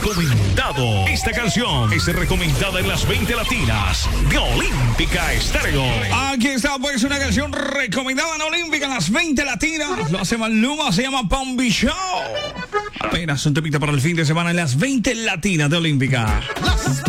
recomendado. Esta canción es recomendada en las 20 latinas de Olímpica Estéreo. Aquí está pues una canción recomendada en Olímpica en las 20 latinas. Lo hace Maluma, se llama Pombi Show. Apenas un temita para el fin de semana en las 20 latinas de Olímpica.